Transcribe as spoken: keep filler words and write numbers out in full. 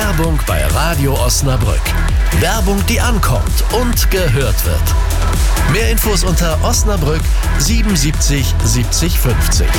Werbung bei Radio Osnabrück. Werbung, die ankommt und gehört wird. Mehr Infos unter Osnabrück siebenundsiebzig siebzig fünfzig.